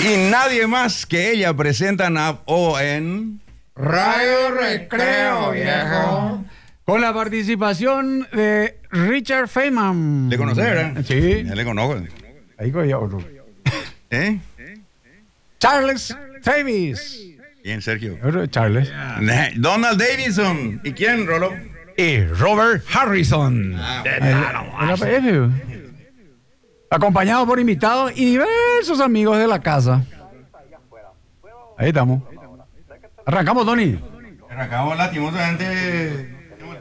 Y nadie más que ella presentan a O en Radio Recreo, viejo. Con la participación de Richard Feynman. ¿Le conoces, verdad? Sí. Ya le conozco. Ahí cogía otro. ¿Eh? Charles Davis. Bien, Sergio. Otro Charles. Donald Davidson. ¿Y quién, Rolo? Y Robert Harrison. Era PF. Acompañado por invitados y diversos amigos de la casa. Ahí estamos. Arrancamos, Tony. Arrancamos lastimosamente.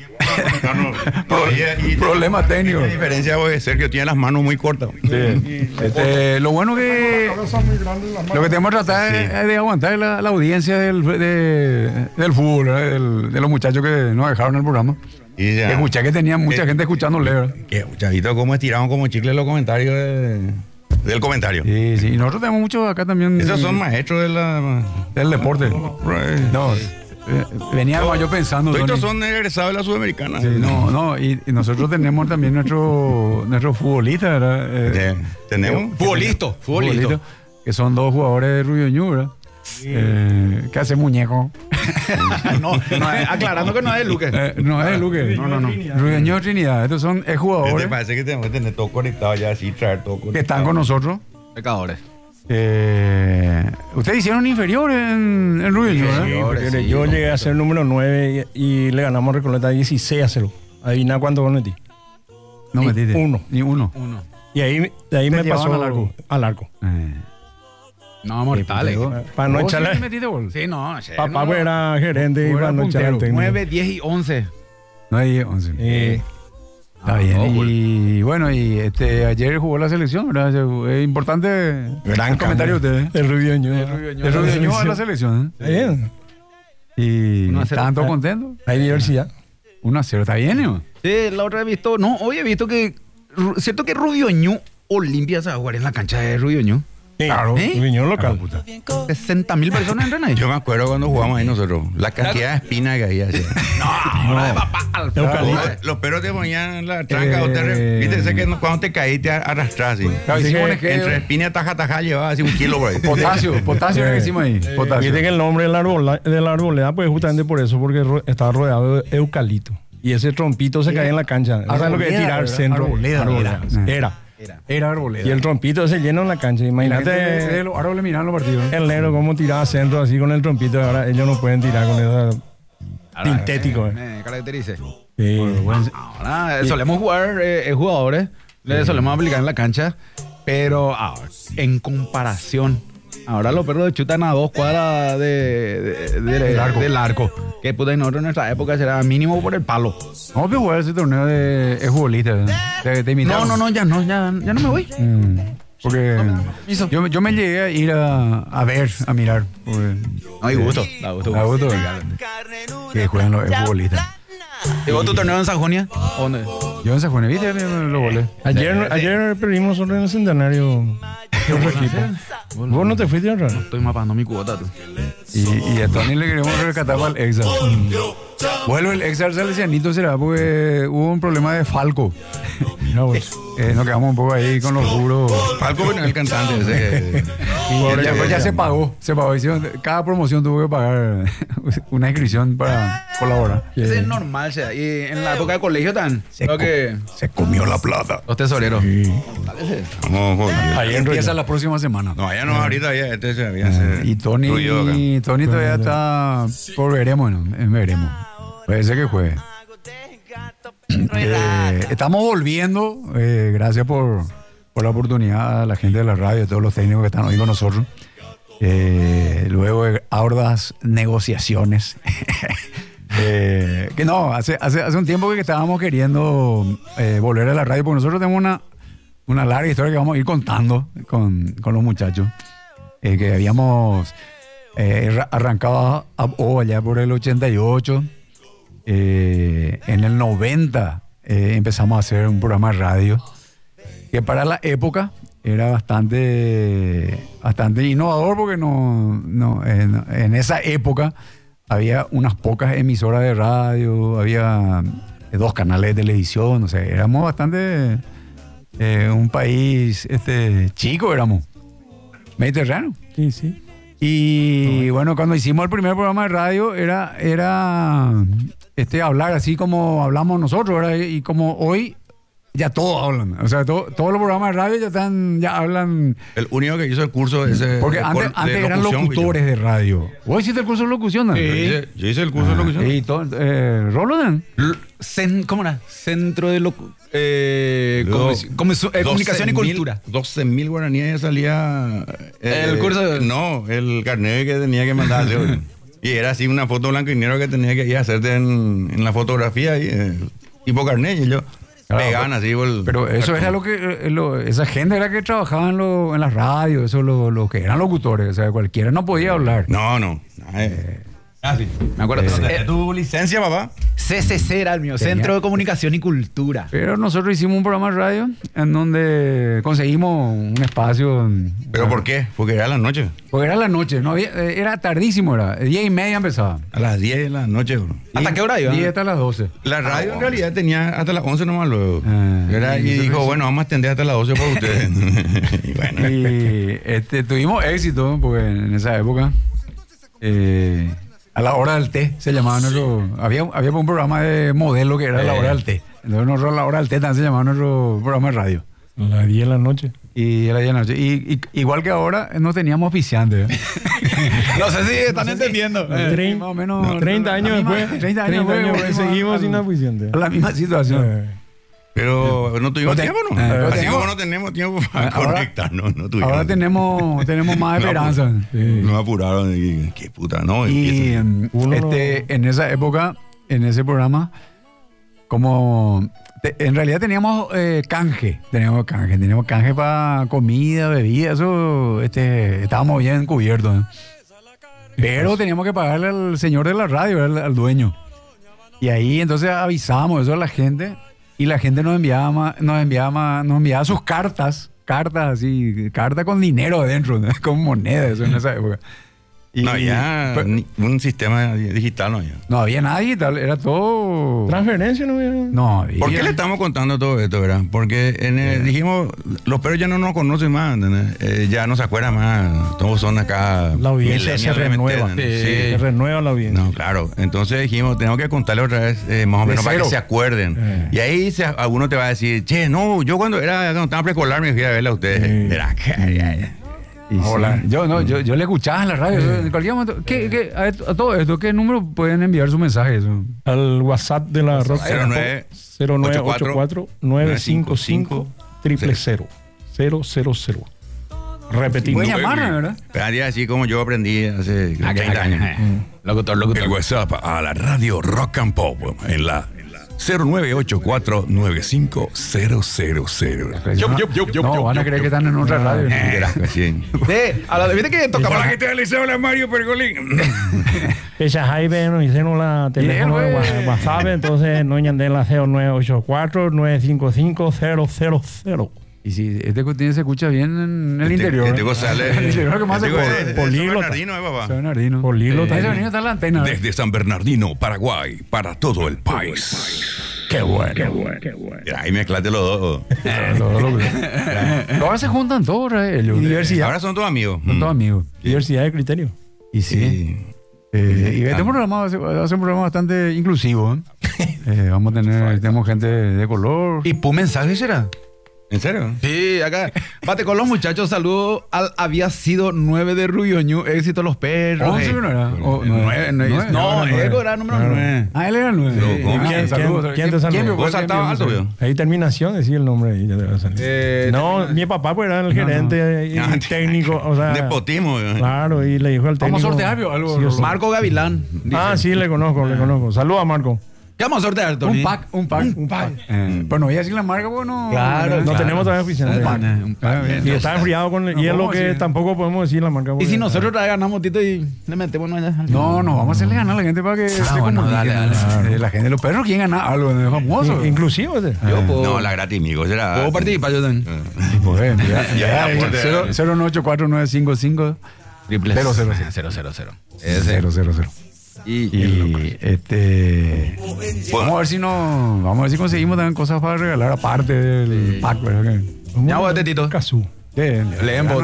Problema técnico. La diferencia es Sergio tiene las manos muy cortas. Sí. Lo bueno que lo que tenemos que tratar es de aguantar la audiencia del fútbol, de los muchachos que nos dejaron el programa. Y ya. Escuché que tenía mucha gente escuchándole, ¿verdad? Que chavito, cómo estiraron como chicle los comentarios del comentario. Sí, sí. Y nosotros tenemos muchos acá también. Esos son maestros del deporte. No. Venía yo pensando. Estos son egresados de la Sudamericana. Sí, no, y nosotros tenemos también nuestro futbolista, ¿verdad? Tenemos. Futbolista. Que son dos jugadores de Rubio Ñu, ¿verdad? Que hace muñeco. no, aclarando que no es Luque. No es Luque. No. Rubio Ñu Trinidad. Estos son jugadores. Me parece que tenemos que tener todo conectado ya, así, traer todo conectado. Que están con nosotros. Pecadores. Ustedes hicieron inferior en Rubio Ñu, ¿verdad? Sí, yo llegué a ser número 9 y le ganamos a Recoleta 16-0. Adivina cuánto vos metí. No metiste. Ni uno. Y de ahí me pasó al arco. No, mortales. Para no echarle. ¿Sí metiste gol? Sí, no. Papá pues era gerente y para no echarle al técnico. 9, 10 y 11. 9, 10, 11. Está bien. Y bueno, y ayer jugó la selección, ¿verdad? Es importante. Gran comentario de ustedes. El Rubio Ñu. El Rubio Ñu a la selección. Está bien. Y estaban todos contentos. Hay diversidad. 1-0, está bien, ¿no? Sí, la otra he visto. No, hoy he visto que. ¿Cierto que Rubio Ñu Olimpia se va a jugar en la cancha de Rubio Ñu? Claro, Rubio Ñu local. 60.000 personas entran ahí. Yo me acuerdo cuando jugamos ahí nosotros, la cantidad de espinas que había. No, de papá. Los perros te ponían la tranca. Viste, sé que cuando te caí te arrastras así. Claro, Entre espinas taja llevaba así 1 kilo por ahí. Potasio que hicimos ahí. Viste que el nombre de la arboleda, pues justamente por eso, porque estaba rodeado de eucalipto. Y ese trompito se caía en la cancha. Eso es lo que es tirar centro. Era arboleda. Y el trompito se llenó en la cancha. Imagínate los árboles miraban los partidos. el negro cómo tiraba centro así con el trompito. Ahora ellos no pueden tirar con eso sintético. Me caracterice. Sí. Ahora solemos jugar jugadores, le solemos aplicar en la cancha, pero ahora, en comparación, ahora los perros chutan a 2 cuadras del arco. Que puta, en nuestra época será mínimo por el palo. Vamos a jugar ese torneo de futbolista. ¿Te invitaron? No, ya no me voy. Porque yo me llegué a ir a ver, a mirar. No hay gusto. Da gusto. Que juegan los futbolistas. ¿Llegó tu torneo en Sajonia? ¿Dónde? Yo en Sajonia, ¿viste? Lo volé. Ayer perdimos nosotros en el centenario de otro equipo. ¿Vos no te fuiste otra? Estoy mapando mi cuota, tú. Y a Tony le queremos rescatar para el Exa. Bueno, el Exa salesianito será porque hubo un problema de Falco. Nos quedamos un poco ahí con los duros. Falco no es el cantante. Ya se pagó. Cada promoción tuvo que pagar una inscripción para colaborar. Eso es normal, sea. Y en la época de colegio tan. Se comió la plata. Los tesoreros. Vamos, Ahí empieza la próxima semana. No, ya no, ahorita ya se había. Y Tony todavía está por veremos. Puede ser que juegue. Estamos volviendo. Gracias por la oportunidad a la gente de la radio, a todos los técnicos que están hoy con nosotros. Luego de arduas negociaciones. Que no, hace un tiempo que estábamos queriendo volver a la radio, porque nosotros tenemos una larga historia que vamos a ir contando con los muchachos. Que habíamos arrancado allá por el 88. En el 90 empezamos a hacer un programa de radio que para la época era bastante innovador, porque en esa época había unas pocas emisoras de radio, había 2 canales de televisión, o sea, éramos bastante un país chico éramos. Mediterráneo. Sí, sí. Y bueno, cuando hicimos el primer programa de radio era hablar así como hablamos nosotros, ¿verdad? Y como hoy ya todos hablan. O sea, todos los programas de radio ya hablan. El único que hizo el curso ese. Porque antes eran locutores de radio. ¿Vos hiciste el curso de locución, ¿no? Yo hice el curso de locución. ¿Y Rolodan? ¿Cómo era? Centro de Comunicación y Cultura. 12.000 guaraníes ya salía. El curso. No, el carnet que tenía que mandarle. Y era así una foto blanco y negro que tenía que ir a hacerte en la fotografía, tipo carnet. Y yo. Claro, pegaban así. Pero eso era lo que. Esa gente era que trabajaba en las radios, eso lo que eran locutores. O sea, cualquiera no podía hablar. No. Sí. Me acuerdo. ¿Tu licencia, papá? CCC era el mío, Centro de Comunicación y Cultura. Pero nosotros hicimos un programa de radio en donde conseguimos un espacio. ¿Pero por qué? Porque era la noche. Porque era la noche, no había, era tardísimo, era 10:30 empezaba. A las 10 de la noche, bro. ¿Hasta qué hora iba? 10 hasta las 12. La radio en realidad tenía hasta las 11 nomás luego. Y dijo, bueno, vamos a atender hasta las 12 por ustedes. Y bueno. Y tuvimos éxito, porque en esa época, a la hora del té se llamaba nuestro. Había un programa de modelo que era la hora del té. Entonces nosotros la hora del té también se llamaba nuestro programa de radio. A las 10 de la noche. Y a las 10 de la noche. Y igual que ahora, no teníamos oficiantes. No sé si están entendiendo. Más o menos. 30 años después. 30 años después. Seguimos sin oficiantes. La misma situación. Pero no tuvimos tiempo, ¿no? Así como no tenemos tiempo para conectarnos, no tuvimos. Ahora tenemos más esperanza. Nos apuraron y qué puta, ¿no? Y en esa época, en ese programa, en realidad teníamos canje. Teníamos canje para comida, bebida, eso estábamos bien cubiertos. Pero teníamos que pagarle al señor de la radio, al dueño. Y ahí entonces avisábamos eso a la gente. Y la gente nos enviaba sus cartas así, cartas con dinero adentro, ¿no? Con monedas en esa época. No había un sistema digital, no había. No había nada digital, era todo. ¿Transferencia no había? No había. ¿Por qué le estamos contando todo esto, verdad? Porque dijimos, los perros ya no nos conocen más, ¿entendés? Ya no se acuerdan más. Todos son acá. La audiencia se renueva. Sí. Se renueva la audiencia. No, claro. Entonces dijimos, tenemos que contarle otra vez, más o menos, para que se acuerden. Y ahí alguno te va a decir, che, no, yo cuando estaba preescolar me fui a verla a ustedes. Verá, Hola. Yo le escuchaba en la radio. En cualquier momento. A todo esto, ¿qué número pueden enviar su mensaje? Eso? Al WhatsApp de la Rock. 0984-955-000. Repetimos. Pueden llamar, ¿verdad? Así como yo aprendí hace 30 años. Locutor. El WhatsApp a la radio Rock and Pop en la 0984-95000. No, van a creer que están en otra radio. ¿Viste que tocaba la gente del liceo, la Mario Pergolín? Esa Jaime nos hicieron la teléfono de WhatsApp, entonces no ñandé la 0984-955-000. Y si este cuestión se escucha bien en el interior. Este sale. El interior que más se puede. San Bernardino, papá. San Bernardino. Políglota. Ese Bernardino está en la antena. Desde San Bernardino, Paraguay, para todo el país. Qué bueno. Ahí mezclate los dos. Ahora se juntan todos, ellos. Y diversidad. Ahora son todos amigos. Son todos amigos. Diversidad de criterio. Y sí. Y este programa va a ser un programa bastante inclusivo. Vamos a tenemos gente de color. ¿Y pu mensaje será? ¿En serio? Sí, acá. Bate con los muchachos, saludo al había sido 9 de Rubioño, éxito los perros. 11 no era. No, Ego era número 9. Ah, él era el 9. ¿Quién te saludó? ¿Vos saltabas alto, vio? Ahí terminación, decía el nombre ahí. Ya te va a salir. No, mi papá pues era el gerente y técnico, o sea. Despotismo. Claro, y le dijo al técnico. Vamos a sortear algo. Marco Gavilán. Ah, sí, le conozco. Saludos a Marco. ¿Qué vamos a sortear, Tony? Un pack. Pero no voy a decir la marca, bueno. Claro, no tenemos todavía oficial. Un pack. Y está enfriado con el hielo que tampoco podemos decir la marca. Y si nosotros ganamos Tito y le metemos allá. No, vamos a hacerle ganar a la gente para que se comunique. Dale. La gente de los perros quieren ganar algo de famoso. Inclusivo ese. Yo puedo. No, la gratis, amigo. Puedo participar yo también. 0984-955 000. Vamos a ver si conseguimos también cosas para regalar aparte del pack, ¿verdad? Ya voy a Tito. Cazú. Leen vos,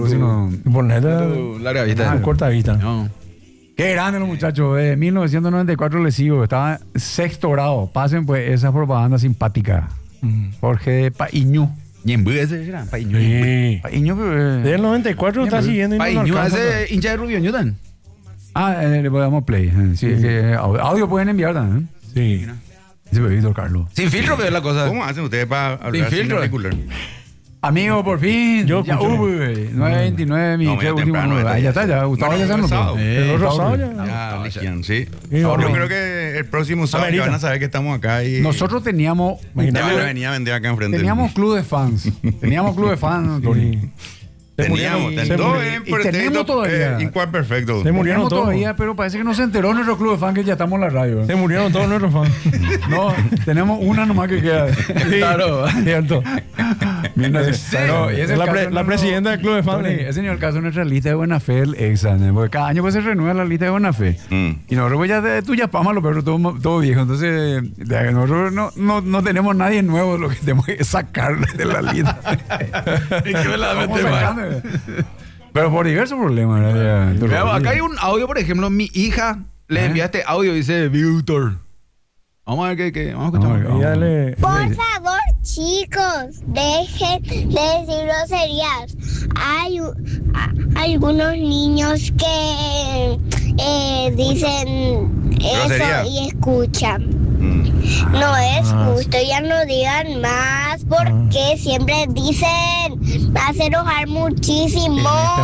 larga vista. Corta vista. No. Qué grande los muchachos. De 1994 les sigo. Estaba sexto grado. Pasen pues esa propaganda simpática. Jorge de Paíño. Ñembú ese era. Paíño. Sí. Paíño, Del 94 está siguiendo y no Paíño alcanza. ese hincha de Rubio Newton. le podemos play. Sí, que audio pueden enviar también. Sí. Sí, Víctor Carlos. Sin filtro, pero es la cosa. ¿Cómo hacen ustedes para hablar sin filtro? articular? Amigo, por fin. Yo ya escucho. 9:29, mi No, medio último temprano, 9. esto Ya está, ya. Gustavo Bueno, ya se anotó. sábado. El rosado ya. Ya, liquidan, sí. Sí, Yo bueno. creo que el próximo sábado Amerita. van a saber que estamos acá y Nosotros teníamos ya van a venir a vender acá enfrente. teníamos club de fans. Teníamos club de fans, Tony. Teníamos, todo y en tenemos pretexto, todavía. igual perfecto. Se murieron Teníamos todos. todavía, pero parece que no se enteró nuestro club de fans que ya estamos en la radio. Se murieron todos nuestros fans. No, tenemos una nomás que queda. Claro. Cierto. Bien necesario. Y ese es el La caso de nuestro- presidenta del club de fans. Tony, ese ni el caso de nuestra lista de buena fe, el examen, porque cada año pues se renueva la lista de buena fe. Y nosotros pues ya tú ya pámalo, pero todo viejo. Entonces, nosotros no tenemos nadie nuevo, lo que tenemos que sacar de la lista. Vamos sacando. Pero por diversos problemas. Pero acá hay un audio, por ejemplo, mi hija le envía este audio y dice Víctor. Vamos a ver qué. Vamos a escuchar. Vamos a ver. Por Por favor, chicos, dejen de decir groserías. Hay algunos niños que dicen Grosería. eso y escuchan. No es justo, ya no digan más porque siempre dicen, me hace enojar muchísimo.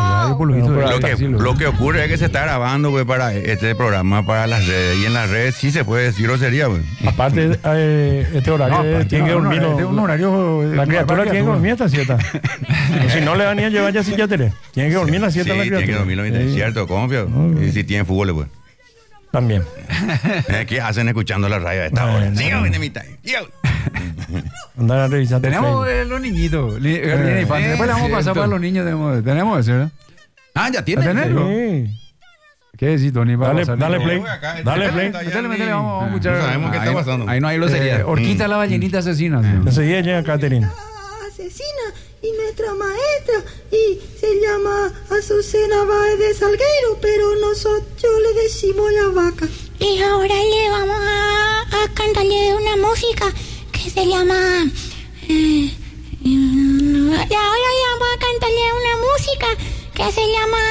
Lo que ocurre es que se está grabando pues, para este programa, para las redes. Y en las redes sí se puede decir grosería. Pues. Aparte, este horario tiene que dormir. Un horario. La criatura tiene que dormir hasta 7. Si no le van a llevar ya psiquiatría. Tiene que dormir a las 7 Sí, la tiene que criatura. dormir, es cierto, confío. Y si tiene fútbol, pues. También. ¿Qué hacen escuchando la radio a esta hora? Síganme de mitad. Andar a revisar. Tenemos los niñitos. Después le vamos a pasar para los niños. Tenemos eso, ¿verdad? Ya tiene. ¿Tenerlo? Sí. ¿Qué decís, Tony? Dale play. Dale play. Métele, vamos a escuchar. No sabemos qué está pasando. Ahí no hay grosería. Orquita la ballenita asesina. ¿Sí? Enseguida llega Catherine. Asesina y nuestra maestra y se llama Azucena Báez de Salgueiro, pero nosotros le decimos la vaca. Y ahora le vamos a cantarle una música que se llama... y ahora le vamos a cantarle una música que se llama...